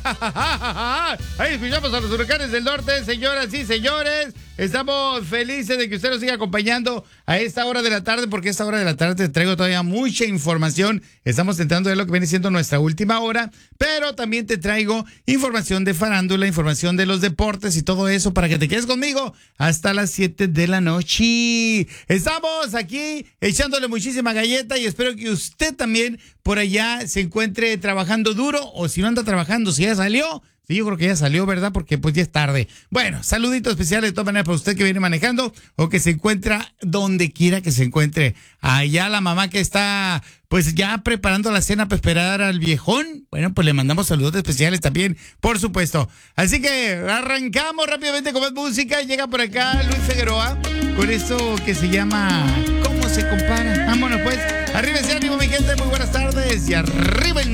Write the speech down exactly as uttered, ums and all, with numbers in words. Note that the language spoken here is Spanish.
Ahí escuchamos a los huracanes del norte, señoras y señores. Estamos felices de que usted nos siga acompañando a esta hora de la tarde, porque a esta hora de la tarde te traigo todavía mucha información. Estamos tentando de lo que viene siendo nuestra última hora, pero también te traigo información de farándula, información de los deportes y todo eso para que te quedes conmigo hasta las siete de la noche. Estamos aquí echándole muchísima galleta y espero que usted también por allá se encuentre trabajando duro, o si no anda trabajando, si ya salió. Sí, yo creo que ya salió, ¿verdad? Porque pues ya es tarde. Bueno, saluditos especiales de todas maneras para usted que viene manejando o que se encuentra donde quiera que se encuentre. Allá la mamá que está pues ya preparando la cena para esperar al viejón. Bueno, pues le mandamos saludos especiales también, por supuesto. Así que arrancamos rápidamente con más música. Llega por acá Luis Figueroa con esto que se llama ¿Cómo se compara? Vámonos pues. Arriba ese ánimo, mi gente. Muy buenas tardes. Y arriba el